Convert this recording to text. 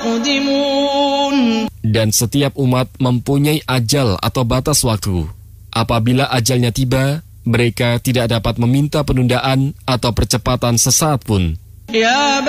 Dan setiap umat mempunyai ajal atau batas waktu. Apabila ajalnya tiba, mereka tidak dapat meminta penundaan atau percepatan sesaat pun.